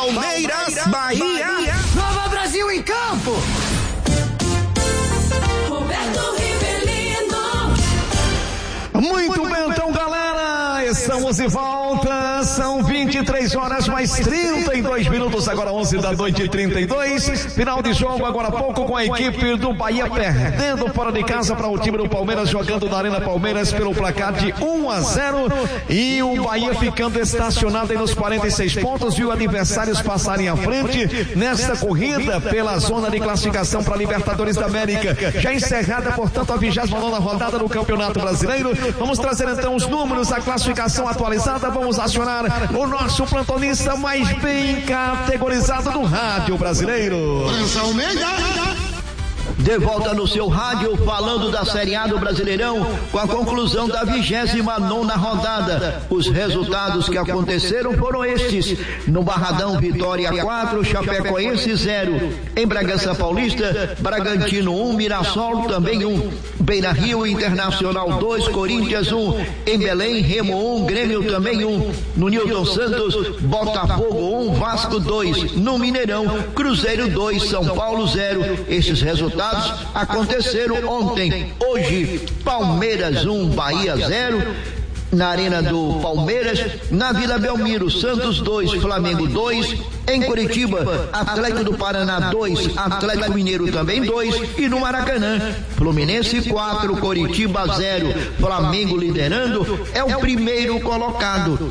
Palmeiras, Bahia. Nova Brasil em campo. Roberto Rivelino. Muito bem, então, galera, estamos de volta, são 23 horas mais 32 minutos, agora 11 da noite e 32, final de jogo agora há pouco com a equipe do Bahia perdendo fora de casa para o time do Palmeiras, jogando na Arena Palmeiras pelo placar de 1-0, e o Bahia ficando estacionado aí nos 46 pontos, viu adversários passarem à frente nesta corrida pela zona de classificação para Libertadores da América, já encerrada, portanto, a 29ª rodada do Campeonato Brasileiro. Vamos trazer então os números, a classificação atualizada. Vamos acionar o nosso plantonista mais bem categorizado do rádio brasileiro. De volta no seu rádio, falando da Série A do Brasileirão, com a conclusão da 29ª rodada. Os resultados que aconteceram foram estes: no Barradão, Vitória 4, Chapecoense 0. Em Bragança Paulista, Bragantino 1, Mirassol também 1. Beira-Rio, Internacional 2, Corinthians 1. Em Belém, Remo 1, Grêmio também 1. No Newton Santos, Botafogo 1, Vasco 2. No Mineirão, Cruzeiro 2, São Paulo 0. Esses resultados aconteceram ontem. Hoje, Palmeiras 1, Bahia 0. Na Arena do Palmeiras, na Vila Belmiro, Santos 2, Flamengo 2. Em Curitiba, Atlético do Paraná 2, Atlético Mineiro também 2. E no Maracanã, Fluminense 4, Coritiba 0. Flamengo liderando, é o primeiro colocado,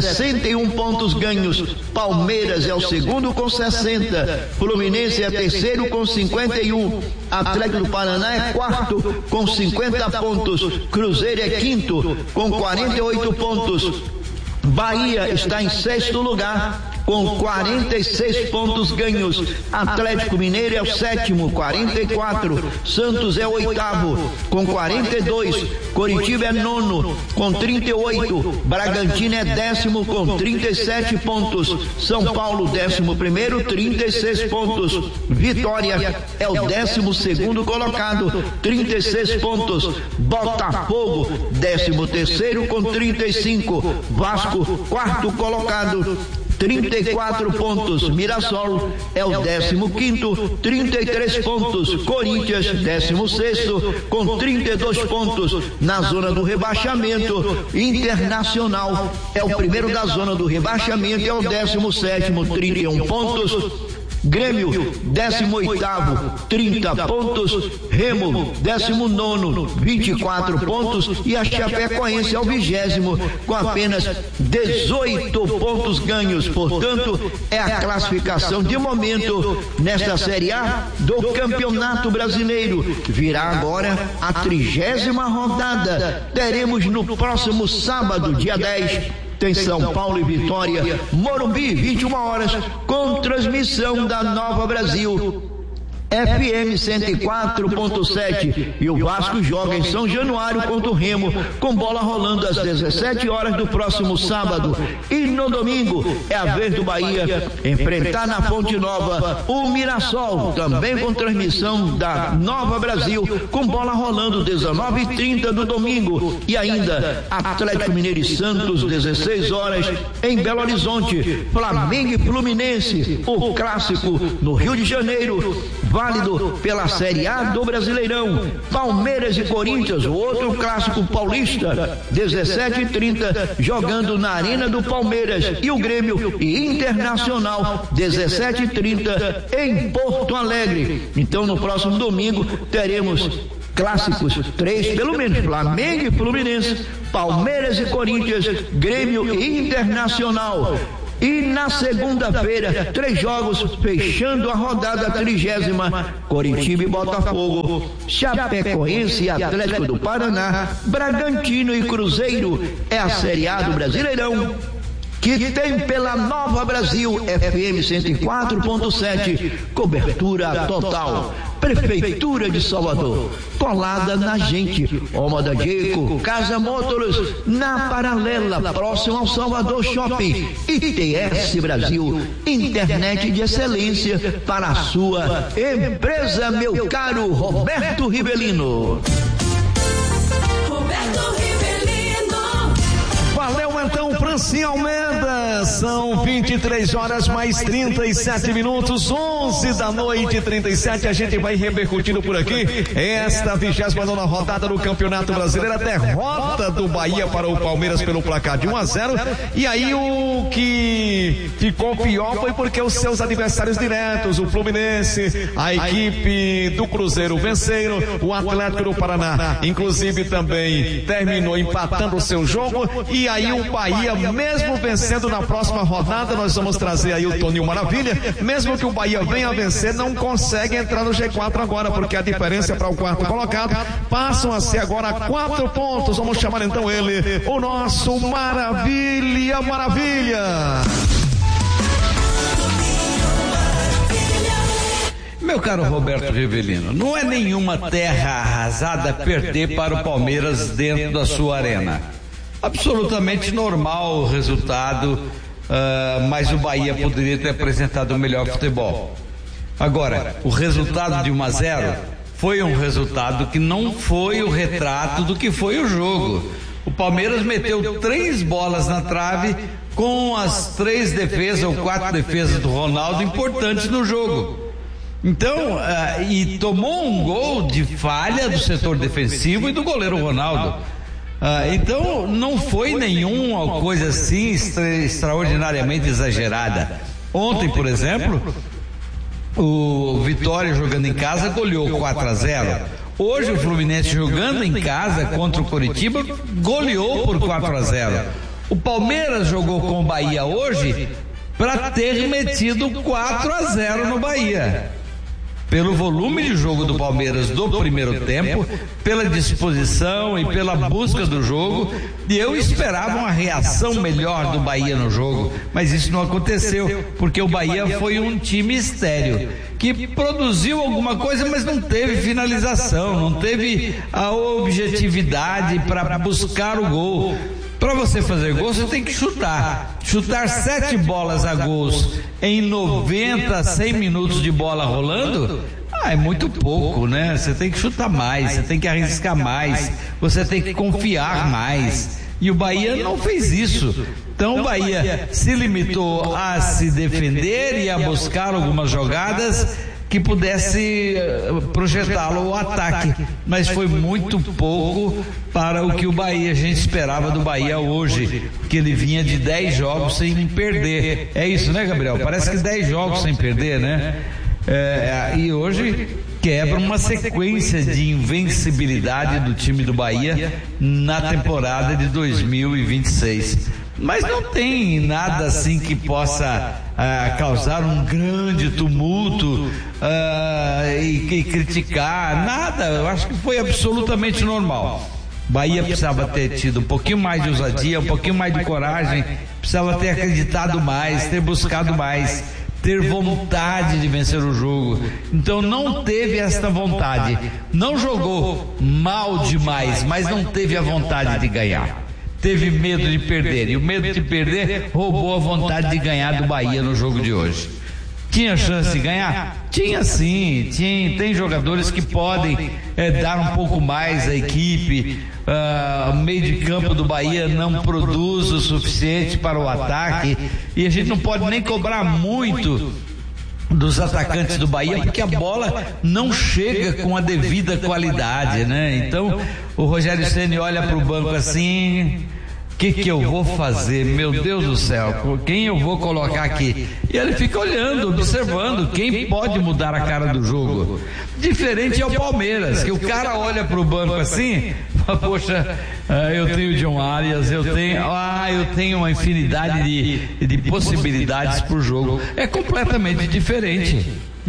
61 pontos ganhos. Palmeiras é o segundo com 60. Fluminense é terceiro com 51. Atlético do Paraná é quarto com 50 pontos. Cruzeiro é quinto com 48 pontos. Bahia está em sexto lugar com 46 pontos ganhos. Atlético Mineiro é o sétimo, 44. Santos é o oitavo, com 42. Coritiba é nono, com 38. Bragantino é décimo, com 37 pontos. São Paulo, 11º, 36 pontos. Vitória é o 12º colocado, 36 pontos. Botafogo, 13º, com 35. Vasco, quarto colocado, 34 pontos. Mirassol é o 15º, 33 pontos. Corinthians, 16º, com 32 pontos. Na zona do rebaixamento, Internacional é o primeiro da zona do rebaixamento, é o 17º, 31 pontos. Grêmio, 18º, 30 pontos. Remo, 19º, 24 pontos. E a Chapecoense é o 20º, com apenas 18 pontos ganhos. Portanto, é a classificação de momento nesta Série A do Campeonato Brasileiro. Virá agora a 30ª rodada. Teremos no próximo sábado, dia 10, tem São Paulo e Vitória, Morumbi, 21 horas, com transmissão da Nova Brasil FM 104.7, e o Vasco joga em São Januário contra o Remo, com bola rolando às 17 horas do próximo sábado. E no domingo é a vez do Bahia enfrentar na Fonte Nova o Mirassol, também com transmissão da Nova Brasil, com bola rolando 19h30 do domingo. E ainda Atlético Mineiro e Santos, 16 horas, em Belo Horizonte. Flamengo e Fluminense, o clássico no Rio de Janeiro, válido pela Série A do Brasileirão. Palmeiras e Corinthians, o outro clássico paulista, 17h30, jogando na Arena do Palmeiras. E o Grêmio e Internacional, 17h30, em Porto Alegre. Então, no próximo domingo, teremos clássicos, 3 pelo menos, Flamengo e Fluminense, Palmeiras e Corinthians, Grêmio e Internacional. E na segunda-feira, 3 jogos fechando a rodada 30ª: Coritiba e Botafogo, Chapecoense e Atlético do Paraná, Bragantino e Cruzeiro. É a Série A do Brasileirão, que tem pela Nova Brasil FM 104.7, cobertura total. Prefeitura de Salvador, colada na gente. Omoda Dico, Casa Motors, na Paralela, próximo ao Salvador Shopping. ITS Brasil, internet de excelência para a sua empresa, meu caro Roberto Rivelino. Roberto Rivelino. Valeu, então, Francine Almeida. São 23 horas mais 37 minutos, 11h37. A gente vai repercutindo por aqui esta 29ª rodada do Campeonato Brasileiro. A derrota do Bahia para o Palmeiras pelo placar de 1-0. E aí o que ficou pior foi porque os seus adversários diretos, o Fluminense, a equipe do Cruzeiro venceram, o Atlético do Paraná, inclusive, também terminou empatando o seu jogo. E aí o Bahia, mesmo vencendo na próxima rodada, nós vamos trazer aí o Toninho Maravilha, mesmo que o Bahia venha a vencer, não consegue entrar no G4 agora, porque a diferença para o quarto colocado passam a ser agora 4 pontos. Vamos chamar então ele, o nosso Maravilha. Meu caro Roberto Rivelino, não é nenhuma terra arrasada perder para o Palmeiras dentro da sua arena. Absolutamente normal o resultado, mas o Bahia poderia ter apresentado o melhor futebol. Agora, o resultado de 1-0 foi um resultado que não foi o retrato do que foi o jogo. O Palmeiras meteu 3 bolas na trave com as 3 defesas ou 4 defesas do Ronaldo importantes no jogo. Então, e tomou um gol de falha do setor defensivo e do goleiro Ronaldo. Então, não foi nenhuma coisa assim extraordinariamente exagerada. Ontem, por exemplo, o Vitória jogando em casa goleou 4-0. Hoje o Fluminense jogando em casa contra o Coritiba goleou por 4-0. O Palmeiras jogou com o Bahia hoje para ter metido 4-0 no Bahia. Pelo volume de jogo do Palmeiras do primeiro tempo, pela disposição e pela busca do jogo, e eu esperava uma reação melhor do Bahia no jogo, mas isso não aconteceu, porque o Bahia foi um time estéril, que produziu alguma coisa, mas não teve finalização, não teve a objetividade para buscar o gol. Para você fazer gol, você tem que chutar 7 bolas a gols em 90, 100 minutos de bola rolando. É muito pouco, né? Você tem que chutar mais, você tem que arriscar mais, você tem que confiar mais. E o Bahia não fez isso. Então o Bahia se limitou a se defender e a buscar algumas jogadas que pudesse projetá-lo ao ataque, mas foi muito pouco para o que o Bahia, a gente esperava do Bahia hoje, que ele vinha de 10 jogos sem perder. É isso, né, Gabriel? Parece que 10 jogos sem perder, né? E hoje quebra uma sequência de invencibilidade do time do Bahia na temporada de 2026. Mas não tem nada assim que possa causar um grande tumulto e criticar, nada. Eu acho que foi absolutamente normal. Bahia precisava ter tido um pouquinho mais de ousadia, um pouquinho mais de coragem, precisava ter acreditado mais, ter buscado mais, ter vontade de vencer o jogo. Então não teve esta vontade, não jogou mal demais, mas não teve a vontade de ganhar. Teve medo de perder, e o medo de perder roubou a vontade de ganhar do Bahia no jogo de hoje. Tinha chance de ganhar? Tinha sim, tem jogadores que podem dar um pouco mais à equipe. O meio de campo do Bahia não produz o suficiente para o ataque, e a gente não pode nem cobrar muito dos atacantes do Bahia, porque a bola não chega com a devida qualidade, né? Então o Rogério Ceni olha para o banco assim: o que eu vou fazer? Meu Deus do céu, quem eu vou colocar aqui? E ele fica olhando, observando quem pode mudar a cara do jogo. Diferente é o Palmeiras, que o cara olha para o banco assim, poxa, eu tenho o John Arias, eu tenho uma infinidade de possibilidades para o jogo. É completamente diferente.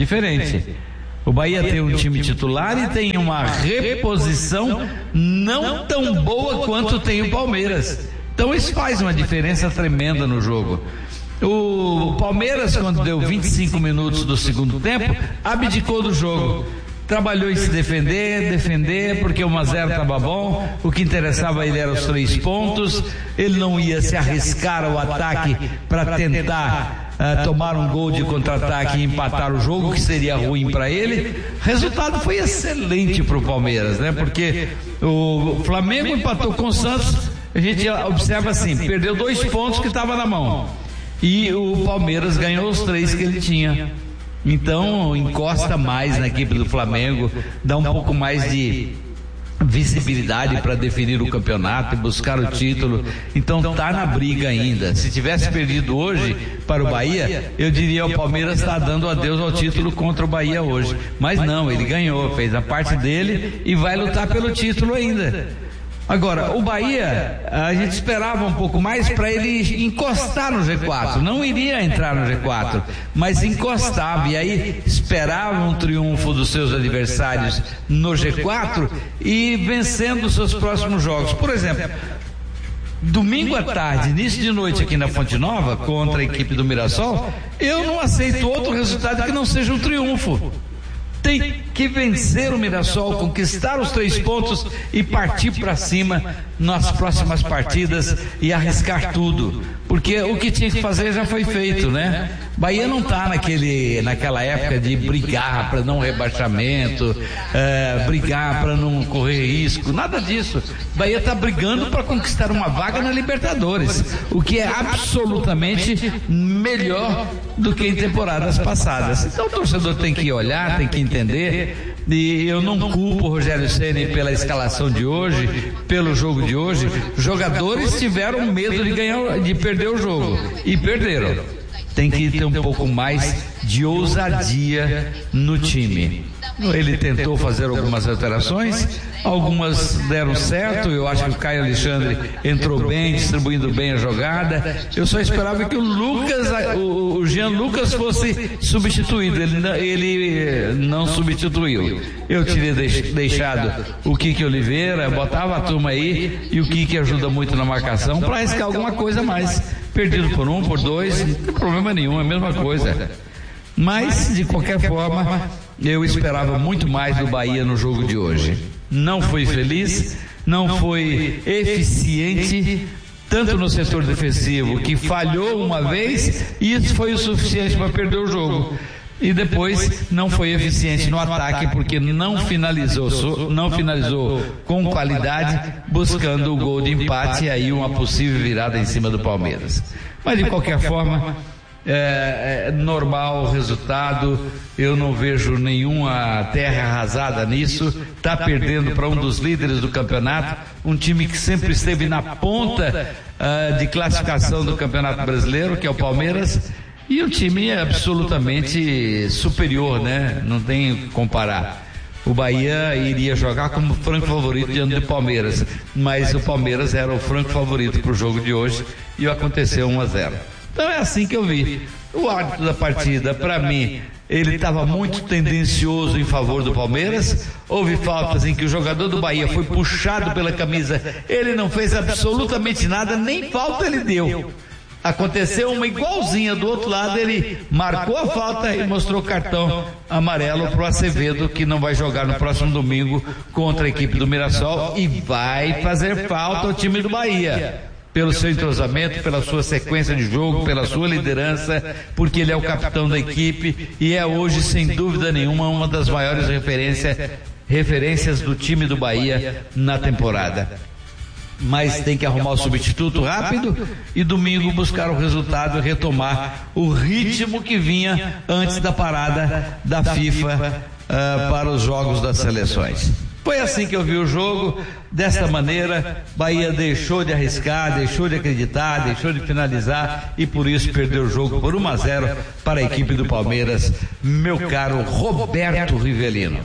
O Bahia tem um time titular e tem uma reposição não tão boa quanto tem o Palmeiras. Então isso faz uma diferença tremenda no jogo. O Palmeiras, quando deu 25 minutos do segundo tempo, abdicou do jogo. Trabalhou em se defender, porque o 1-0 estava bom, o que interessava a ele eram os 3 pontos, ele não ia se arriscar ao ataque para tentar tomar um gol de contra-ataque e empatar o jogo, que seria ruim para ele. O resultado foi excelente para o Palmeiras, né? Porque o Flamengo empatou com o Santos a gente observa assim, perdeu 2 pontos que estava na mão. E o Palmeiras ganhou os 3 que ele tinha. Então encosta mais na equipe do Flamengo, dá um pouco mais de visibilidade para definir o campeonato e buscar o título. Então tá na briga ainda. Se tivesse perdido hoje para o Bahia, eu diria o Palmeiras está dando adeus ao título contra o Bahia hoje. Mas não, ele ganhou, fez a parte dele e vai lutar pelo título ainda. Agora, o Bahia, a gente esperava um pouco mais para ele encostar no G4, não iria entrar no G4, mas encostava, e aí esperava um triunfo dos seus adversários no G4 e vencendo os seus próximos jogos. Por exemplo, domingo à tarde, início de noite aqui na Fonte Nova, contra a equipe do Mirassol, eu não aceito outro resultado que não seja um triunfo. Tem que vencer o Mirassol, conquistar os 3 pontos e partir para cima nas próximas partidas e arriscar tudo, porque o que tinha que fazer já foi feito, né? Bahia não está naquela época de brigar para não rebaixamento, brigar para não correr risco, nada disso. Bahia está brigando para conquistar uma vaga na Libertadores, o que é absolutamente melhor do que em temporadas passadas. Então o torcedor tem que olhar, tem que entender, e eu não culpo o Rogério Ceni pela escalação de hoje, pelo jogo de hoje. Os jogadores tiveram medo de perder o jogo e perderam. Tem que ter um pouco mais de ousadia no time. Ele tentou fazer algumas alterações, algumas deram certo. Eu acho que o Caio Alexandre entrou bem, distribuindo bem a jogada. Eu só esperava que o Jean Lucas fosse substituído. Ele não substituiu. Eu teria deixado o Kiki Oliveira, botava a turma aí, e o Kiki ajuda muito na marcação para arriscar alguma coisa a mais. Perdido por 1, por 2, não tem problema nenhum, é a mesma coisa. Mas, de qualquer forma, eu esperava muito mais do Bahia no jogo de hoje. Não foi feliz, não foi eficiente, tanto no setor defensivo, que falhou uma vez, e isso foi o suficiente para perder o jogo. E depois não foi eficiente no ataque, porque não finalizou com qualidade, buscando o gol de empate e aí uma possível virada em cima do Palmeiras. Mas de qualquer forma, é normal o resultado, eu não vejo nenhuma terra arrasada nisso. Está perdendo para um dos líderes do campeonato, um time que sempre esteve na ponta de classificação do Campeonato Brasileiro, que é o Palmeiras. E o time é absolutamente superior, né? Não tem o que comparar. O Bahia iria jogar como franco favorito diante do Palmeiras, mas o Palmeiras era o franco favorito para o jogo de hoje e aconteceu 1-0. Então é assim que eu vi. O árbitro da partida, para mim, ele estava muito tendencioso em favor do Palmeiras. Houve faltas em que o jogador do Bahia foi puxado pela camisa, ele não fez absolutamente nada, nem falta ele deu. Aconteceu uma igualzinha do outro lado, ele marcou a falta e mostrou cartão amarelo para o Acevedo, que não vai jogar no próximo domingo contra a equipe do Mirassol, e vai fazer falta ao time do Bahia, pelo seu entrosamento, pela sua sequência de jogo, pela sua liderança, porque ele é o capitão da equipe e é hoje, sem dúvida nenhuma, uma das maiores referências do time do Bahia na temporada. Mas tem que arrumar o substituto rápido e domingo buscar o resultado e retomar o ritmo que vinha antes da parada da FIFA para os jogos das seleções. Foi assim que eu vi o jogo, desta maneira. Bahia deixou de arriscar, deixou de acreditar, deixou de finalizar e por isso perdeu o jogo por 1-0 para a equipe do Palmeiras, meu caro Roberto Rivelino.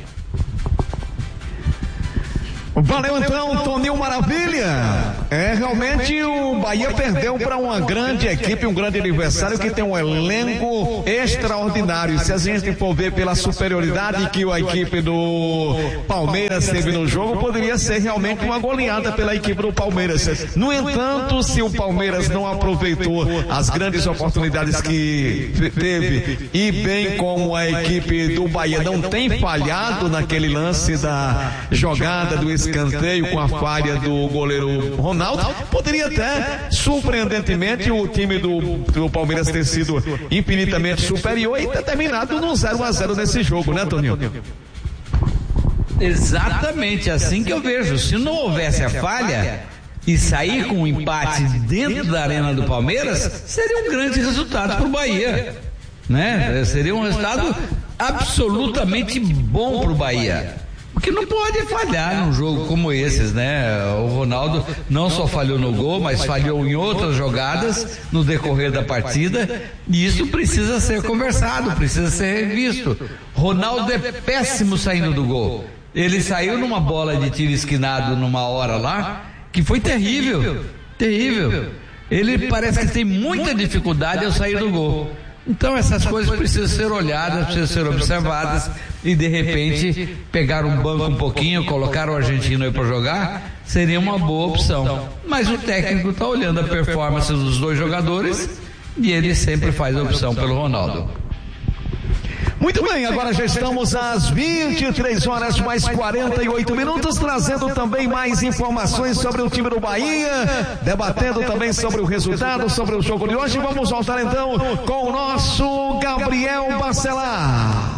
Valeu então, Toninho Maravilha. Realmente o Bahia perdeu para uma grande equipe, um grande adversário que tem um elenco extraordinário. Se a gente for ver pela superioridade que a equipe do Palmeiras teve no jogo, poderia ser realmente uma goleada pela equipe do Palmeiras. No entanto, se o Palmeiras não aproveitou as grandes oportunidades que teve, e bem como a equipe do Bahia não tem falhado naquele lance da jogada do escanteio com a falha do goleiro Ronaldo, poderia até, surpreendentemente, o time do Palmeiras ter sido infinitamente superior e ter terminado no 0-0 nesse jogo, né, Toninho? Exatamente assim que eu vejo. Se não houvesse a falha, e sair com um empate dentro da Arena do Palmeiras seria um grande resultado para o Bahia, né? Seria um resultado absolutamente bom para o Bahia, porque não pode falhar num jogo como esses, né? O Ronaldo não só falhou no gol, mas falhou em outras jogadas no decorrer da partida, e isso precisa ser conversado, precisa ser revisto. Ronaldo é péssimo saindo do gol. Ele saiu numa bola de tiro esquinado numa hora lá, que foi terrível. Ele parece que tem muita dificuldade ao sair do gol. Então essas coisas precisam ser olhadas, precisam ser observadas, e de repente pegar um banco um pouquinho, colocar o argentino aí para jogar, seria uma boa opção. Mas o técnico está olhando a performance dos dois jogadores e ele sempre faz a opção pelo Ronaldo. Muito bem, agora já estamos às 23 horas mais 48 minutos, trazendo também mais informações sobre o time do Bahia, debatendo também sobre o resultado, sobre o jogo de hoje. Vamos voltar então com o nosso Gabriel Bacelar.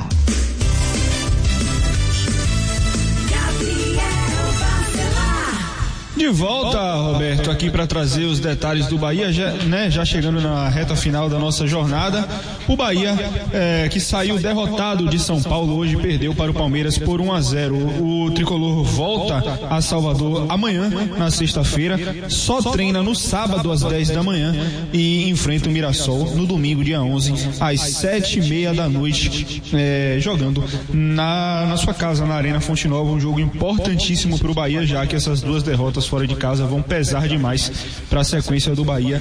De volta, Roberto, aqui para trazer os detalhes do Bahia, já chegando na reta final da nossa jornada. O Bahia, que saiu derrotado de São Paulo, hoje perdeu para o Palmeiras por 1-0. O tricolor volta a Salvador amanhã, na sexta-feira, só treina no sábado às 10 da manhã e enfrenta o Mirassol no domingo, dia 11, às 7h30 da noite, jogando na sua casa, na Arena Fonte Nova, um jogo importantíssimo para o Bahia, já que essas duas derrotas fora de casa vão pesar demais para a sequência do Bahia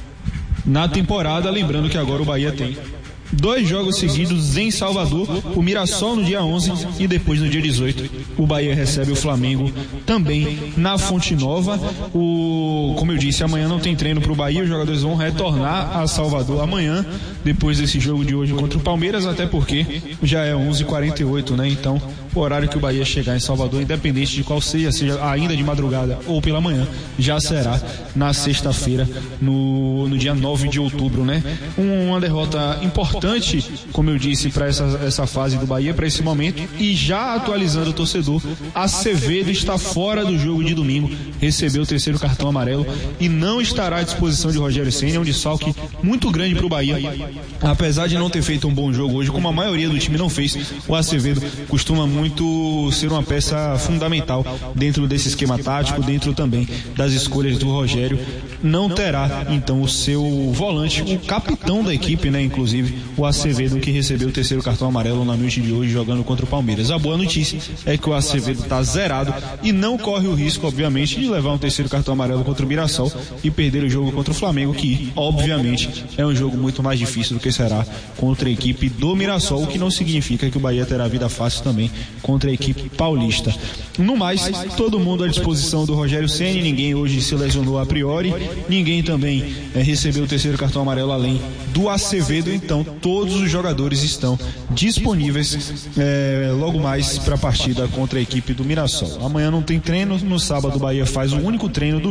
na temporada. Lembrando que agora o Bahia tem 2 jogos seguidos em Salvador, o Mirassol no dia 11 e depois no dia 18 o Bahia recebe o Flamengo também na Fonte Nova. Como eu disse, amanhã não tem treino para o Bahia, os jogadores vão retornar a Salvador amanhã, depois desse jogo de hoje contra o Palmeiras, até porque já é 11h48, né? Então o horário que o Bahia chegar em Salvador, independente de qual seja ainda de madrugada ou pela manhã, já será na sexta-feira, no dia 9 de outubro, né? Uma derrota importante, como eu disse, para essa fase do Bahia, para esse momento. E já atualizando o torcedor, Acevedo está fora do jogo de domingo, recebeu o 3º cartão amarelo e não estará à disposição de Rogério Ceni. É um desfalque muito grande para o Bahia, apesar de não ter feito um bom jogo hoje, como a maioria do time não fez. O Acevedo costuma muito ser uma peça fundamental dentro desse esquema tático, dentro também das escolhas do Rogério. Não terá então o seu volante, o capitão da equipe, né, inclusive o Acevedo, que recebeu o 3º cartão amarelo na noite de hoje jogando contra o Palmeiras. A boa notícia é que o Acevedo está zerado e não corre o risco, obviamente, de levar um 3º cartão amarelo contra o Mirassol e perder o jogo contra o Flamengo, que obviamente é um jogo muito mais difícil do que será contra a equipe do Mirassol, o que não significa que o Bahia terá vida fácil também contra a equipe paulista. No mais, todo mundo à disposição do Rogério Ceni, ninguém hoje se lesionou a priori, ninguém também recebeu o 3º cartão amarelo além do Acevedo, então todos os jogadores estão disponíveis logo mais para a partida contra a equipe do Mirassol. Amanhã não tem treino, no sábado o Bahia faz o único treino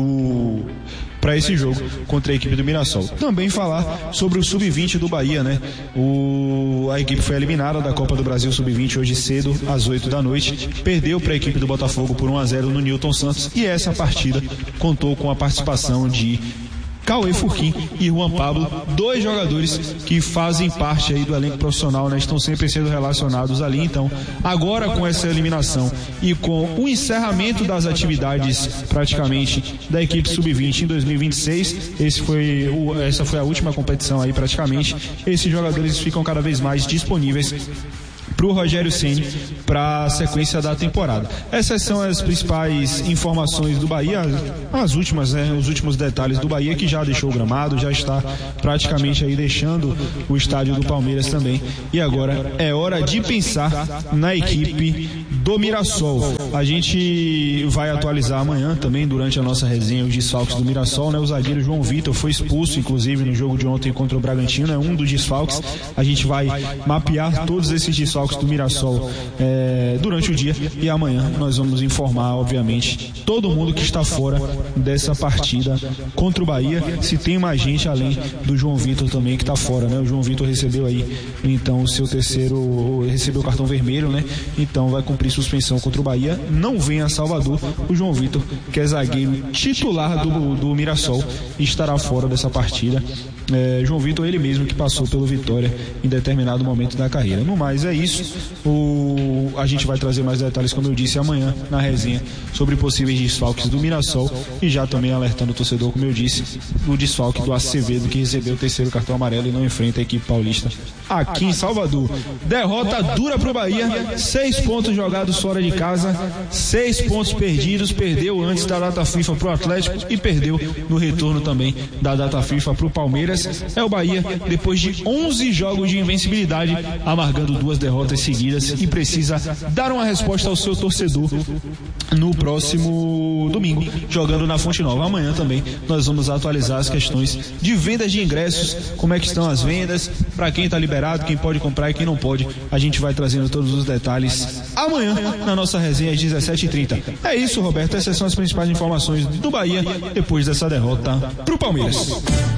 para esse jogo contra a equipe do Mirassol. Também falar sobre o Sub-20 do Bahia, né? A equipe foi eliminada da Copa do Brasil Sub-20 hoje cedo, às 8 da noite, perdeu para a equipe do Botafogo por 1-0 no Newton Santos, e essa partida contou com a participação de Cauê Furquim e Juan Pablo, 2 jogadores que fazem parte aí do elenco profissional, né? Estão sempre sendo relacionados ali. Então, agora com essa eliminação e com o encerramento das atividades praticamente da equipe Sub-20 em 2026, essa foi a última competição aí praticamente, esses jogadores ficam cada vez mais disponíveis para o Rogério Ceni para a sequência da temporada. Essas são as principais informações do Bahia, as últimas, né, os últimos detalhes do Bahia, que já deixou o gramado, já está praticamente aí deixando o estádio do Palmeiras também, e agora é hora de pensar na equipe do Mirassol. A gente vai atualizar amanhã também, durante a nossa resenha, os desfalques do Mirassol, né? O zagueiro João Vitor foi expulso, inclusive, no jogo de ontem contra o Bragantino, é um dos desfalques. A gente vai mapear todos esses desfalques desfalques do Mirassol durante o dia, e amanhã nós vamos informar, obviamente, todo mundo que está fora dessa partida contra o Bahia, se tem mais gente além do João Vitor também que está fora, né? O João Vitor recebeu aí então o seu recebeu o cartão vermelho, né? Então vai cumprir suspensão contra o Bahia, não vem a Salvador. O João Vitor, que é zagueiro titular do Mirassol, estará fora dessa partida. João Vitor, ele mesmo que passou pelo Vitória em determinado momento da carreira. No mais, é isso. A gente vai trazer mais detalhes, como eu disse, amanhã na resenha sobre possíveis desfalques do Mirassol, e já também alertando o torcedor, como eu disse, do desfalque do Acevedo, que recebeu o terceiro cartão amarelo e não enfrenta a equipe paulista aqui em Salvador. Derrota dura pro Bahia, 6 pontos jogados fora de casa, 6 pontos perdidos, perdeu antes da data FIFA pro Atlético e perdeu no retorno também da data FIFA pro Palmeiras. É o Bahia, depois de 11 jogos de invencibilidade, amargando 2 derrotas seguidas, e precisa dar uma resposta ao seu torcedor no próximo domingo, jogando na Fonte Nova. Amanhã também nós vamos atualizar as questões de vendas de ingressos, como é que estão as vendas, para quem está liberado, quem pode comprar e quem não pode. A gente vai trazendo todos os detalhes amanhã na nossa resenha às 17h30. É isso, Roberto, essas são as principais informações do Bahia depois dessa derrota pro Palmeiras.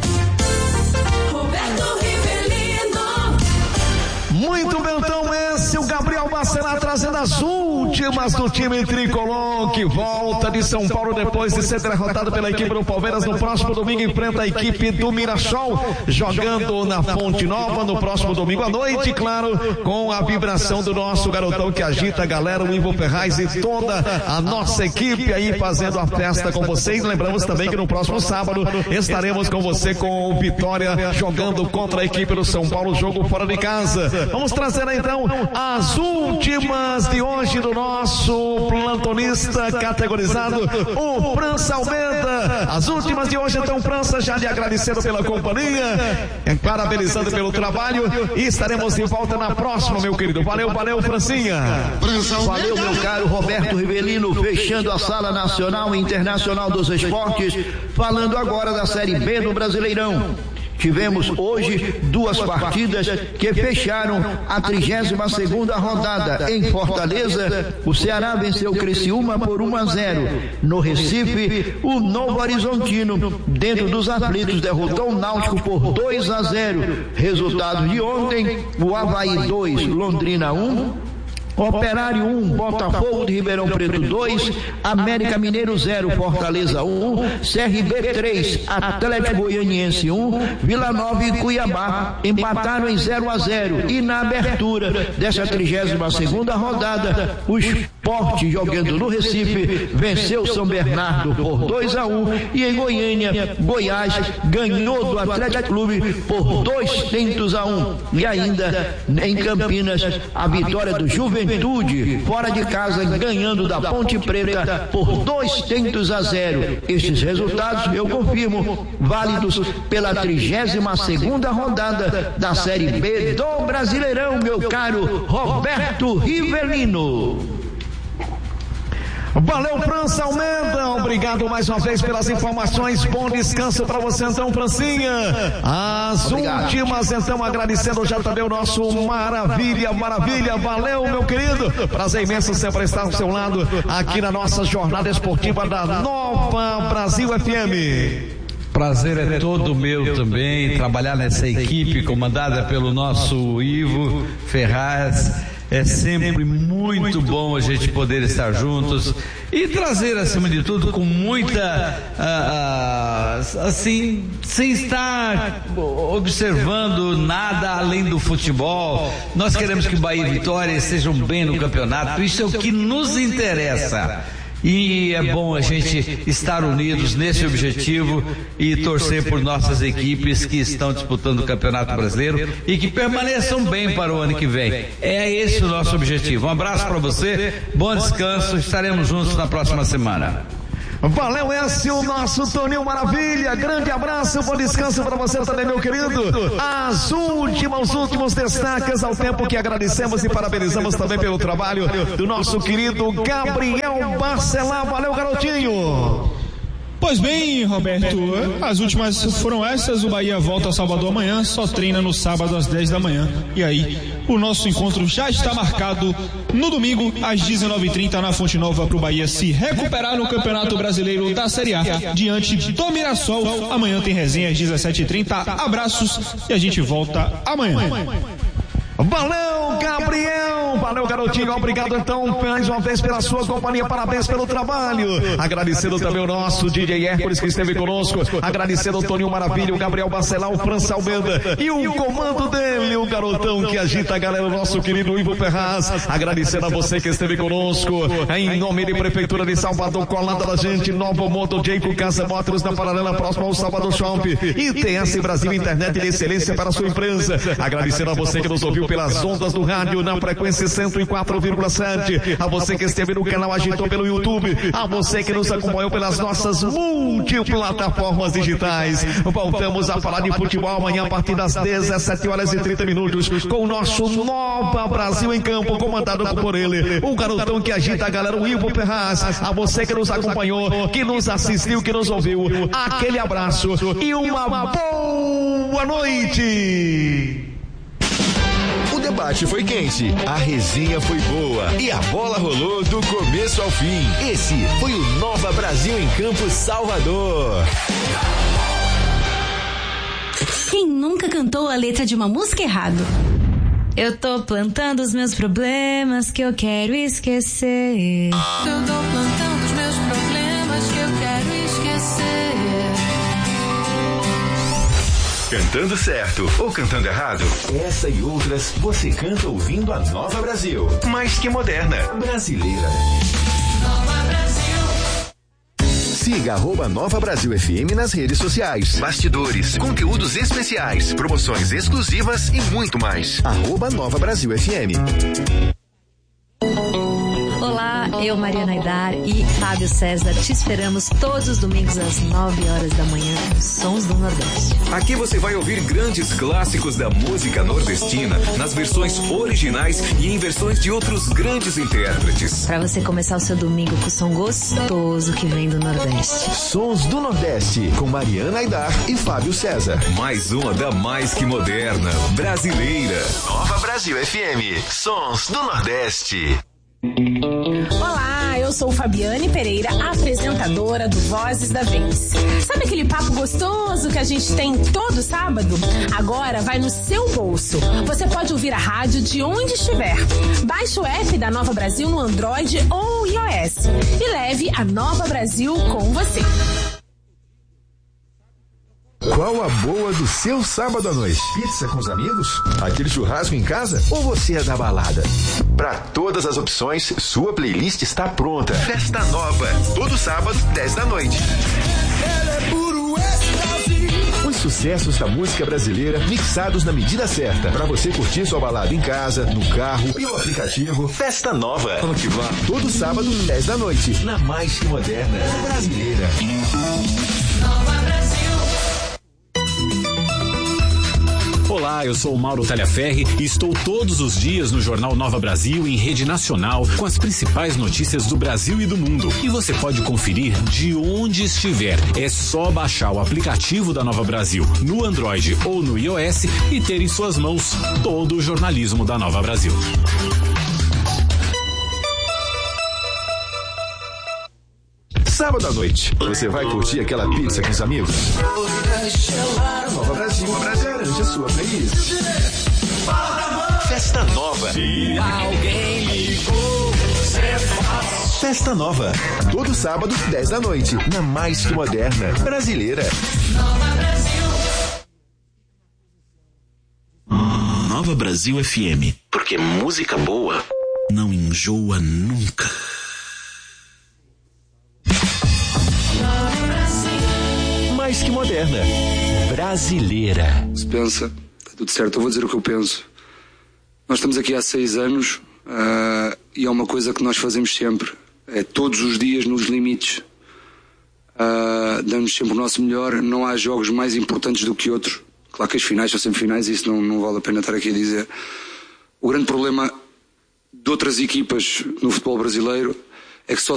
Muito bem, então esse o Gabriel Bacelar trazendo as últimas do time tricolor, que volta de São Paulo depois de ser derrotado pela equipe do Palmeiras. No próximo domingo enfrenta a equipe do Mirassol, jogando na Fonte Nova no próximo domingo à noite, claro, com a vibração do nosso garotão que agita a galera, o Ivo Ferraz e toda a nossa equipe aí fazendo a festa com vocês. Lembramos também que no próximo sábado estaremos com você com o Vitória jogando contra a equipe do São Paulo, jogo fora de casa. Vamos trazer então as últimas de hoje do nosso plantonista categorizado, o França Almeida. As últimas de hoje, então, França, já lhe agradecendo pela companhia, parabenizando pelo trabalho, e estaremos de volta na próxima, meu querido. Valeu, Francinha. Valeu, meu caro Roberto Rivelino, fechando a Sala Nacional e Internacional dos Esportes, falando agora da Série B do Brasileirão. Tivemos hoje 2 partidas que fecharam a 32ª rodada. Em Fortaleza, o Ceará venceu o Criciúma por 1-0. No Recife, o Novo Horizontino, dentro dos aflitos, derrotou o Náutico por 2-0. Resultado de ontem: o Avaí 2, Londrina 1. Operário 1, Botafogo de Ribeirão Preto 2, América Mineiro 0, Fortaleza 1, CRB 3, Atlético Goianiense 1, Vila Nova e Cuiabá empataram em 0-0. E na abertura dessa 32ª rodada, o Sport, jogando no Recife, venceu São Bernardo por 2-1, e em Goiânia, Goiás ganhou do Atlético Clube por 2-1. E ainda em Campinas, a vitória do Juventude fora de casa, ganhando da Ponte Preta por 2-0. Estes resultados, eu confirmo, válidos pela 32ª rodada da Série B do Brasileirão, meu caro Roberto Rivelino. Valeu, França Almeida, obrigado mais uma vez pelas informações. Bom descanso para você então, Francinha. As últimas então, agradecendo já também o nosso Maravilha, valeu, meu querido, prazer imenso sempre estar ao seu lado aqui na nossa jornada esportiva da Nova Brasil FM. Prazer é todo meu também, trabalhar nessa equipe comandada pelo nosso Ivo Ferraz. É sempre muito bom a gente poder estar juntos e trazer, acima de tudo, com muita, assim, sem estar observando nada além do futebol. Nós queremos que Bahia e Vitória estejam bem no campeonato, isso é o que nos interessa. E é bom a gente estar unidos nesse objetivo e torcer por nossas equipes que estão disputando o Campeonato Brasileiro e que permaneçam bem para o ano que vem. É esse o nosso objetivo. Um abraço para você, bom descanso, estaremos juntos na próxima semana. Valeu, esse o nosso Toninho Maravilha, grande abraço, bom descanso para você também, meu querido. Os últimos destaques ao tempo que agradecemos e parabenizamos também pelo trabalho do nosso querido Gabriel Bacelar. Valeu, garotinho. Pois bem, Roberto, as últimas foram essas. O Bahia volta a Salvador amanhã, só treina no sábado às 10 da manhã. E aí, o nosso encontro já está marcado no domingo às 19h30 na Fonte Nova para o Bahia se recuperar no Campeonato Brasileiro da Série A diante do Mirassol. Amanhã tem resenha às 17h30. Abraços e a gente volta amanhã. Valeu, Gabriel! Valeu, garotinho! Obrigado, então, mais uma vez pela sua companhia. Parabéns pelo trabalho. Agradecendo também o nosso DJ Hércules que esteve conosco. Agradecendo o Toninho Maravilha, o Gabriel Bacelar, o França Almeida e o comando dele, o garotão que agita a galera, o nosso querido Ivo Ferraz. Agradecendo a você que esteve conosco. Em nome da Prefeitura de Salvador, colada da gente, Novo Moto, Jayco Casa Motors, na paralela próxima ao Salvador Shopping. E TS Brasil, internet de excelência para a sua empresa. Agradecendo a você que nos ouviu pelas ondas do rádio na frequência 104,7, a você que esteve no canal Agitou pelo YouTube, a você que nos acompanhou pelas nossas multiplataformas digitais. Voltamos a falar de futebol amanhã a partir das 17h30 com o nosso Nova Brasil em Campo, comandado por ele, o garotão que agita a galera, o Ivo Ferraz. A você que nos acompanhou, que nos assistiu, que nos ouviu, aquele abraço e uma boa noite. O debate foi quente, a resenha foi boa e a bola rolou do começo ao fim. Esse foi o Nova Brasil em Campo Salvador. Quem nunca cantou a letra de uma música errado? Eu tô plantando os meus problemas que eu quero esquecer. Eu tô plantando os meus problemas que eu quero esquecer. Cantando certo ou cantando errado? Essa e outras você canta ouvindo a Nova Brasil. Mais que moderna, brasileira. Nova Brasil. Siga @Nova Brasil FM nas redes sociais. Bastidores, conteúdos especiais, promoções exclusivas e muito mais. @Nova Brasil FM. Olá, eu, Mariana Aidar e Fábio César te esperamos todos os domingos às 9h da manhã nos Sons do Nordeste. Aqui você vai ouvir grandes clássicos da música nordestina nas versões originais e em versões de outros grandes intérpretes. Para você começar o seu domingo com o som gostoso que vem do Nordeste. Sons do Nordeste com Mariana Aidar e Fábio César. Mais uma da mais que moderna, brasileira. Nova Brasil FM. Sons do Nordeste. Olá, eu sou Fabiane Pereira, apresentadora do Vozes da Vez. Sabe aquele papo gostoso que a gente tem todo sábado? Agora vai no seu bolso. Você pode ouvir a rádio de onde estiver. Baixe o app da Nova Brasil no Android ou iOS e leve a Nova Brasil com você. Qual a boa do seu sábado à noite? Pizza com os amigos? Aquele churrasco em casa? Ou você é da balada? Para todas as opções, sua playlist está pronta. Festa Nova, todo sábado, 10 da noite. Os sucessos da música brasileira mixados na medida certa. Para você curtir sua balada em casa, no carro, pelo aplicativo. Festa Nova. Vamos que vá. Todo sábado, 10 da noite. Na mais que moderna brasileira. Nova Brasil. Olá, eu sou o Mauro Talhaferri e estou todos os dias no Jornal Nova Brasil em rede nacional com as principais notícias do Brasil e do mundo. E você pode conferir de onde estiver. É só baixar o aplicativo da Nova Brasil no Android ou no iOS e ter em suas mãos todo o jornalismo da Nova Brasil. Sábado à noite, você vai curtir aquela pizza com os amigos? Nova Brasil, garante a sua playlist. Festa Nova. Se alguém ligou, Festa Nova. Todo sábado, 10 da noite, na mais que moderna brasileira. Nova Brasil. Nova Brasil FM. Porque música boa não enjoa nunca. Mais que moderna, brasileira. Se pensa, está tudo certo, eu vou dizer o que eu penso. Nós estamos aqui há 6 anos e é uma coisa que nós fazemos sempre. É todos os dias nos limites. Damos sempre o nosso melhor, não há jogos mais importantes do que outros. Claro que as finais são sempre finais e isso não vale a pena estar aqui a dizer. O grande problema de outras equipas no futebol brasileiro é que só